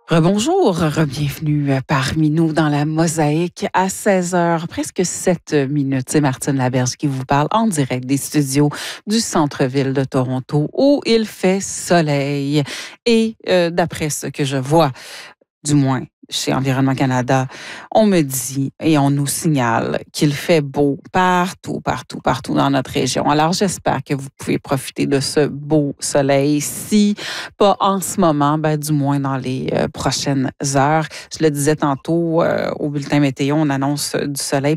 Rebonjour, bienvenue parmi nous dans la mosaïque à 16 heures, presque 7 minutes. C'est Martine Laberge qui vous parle en direct des studios du centre-ville de Toronto où il fait soleil. Et d'après ce que je vois, du moins chez Environnement Canada, on me dit et on nous signale qu'il fait beau partout dans notre région. Alors, j'espère que vous pouvez profiter de ce beau soleil. Si pas en ce moment, ben, du moins dans les prochaines heures. Je le disais tantôt, au bulletin météo, on annonce du soleil